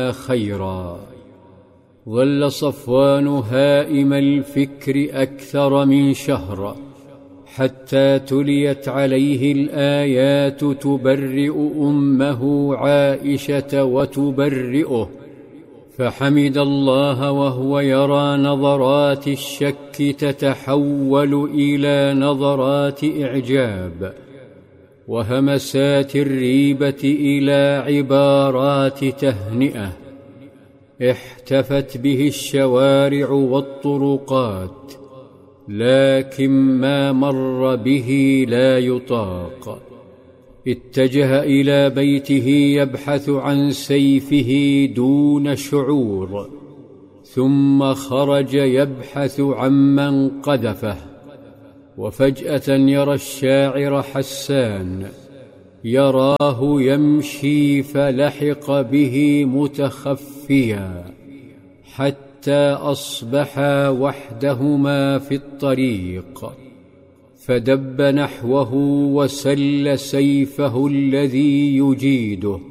خيرا. ظل صفوان هائم الفكر أكثر من شهر، حتى تليت عليه الآيات تبرئ أمه عائشة وتبرئه، فحمد الله وهو يرى نظرات الشك تتحول إلى نظرات إعجاب، وهمسات الريبة إلى عبارات تهنئة. احتفت به الشوارع والطرقات، لكن ما مر به لا يطاق. اتجه إلى بيته يبحث عن سيفه دون شعور، ثم خرج يبحث عمن قذفه. وفجأة يرى الشاعر حسان، يراه يمشي فلحق به متخفيا، حتى أصبحا وحدهما في الطريق، فدب نحوه وسل سيفه الذي يجيده.